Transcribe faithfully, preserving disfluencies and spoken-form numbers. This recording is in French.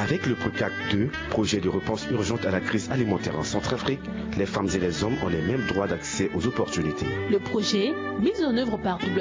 Avec le PRECAC deux, projet de réponse urgente à la crise alimentaire en Centrafrique, les femmes et les hommes ont les mêmes droits d'accès aux opportunités. Le projet, mis en œuvre par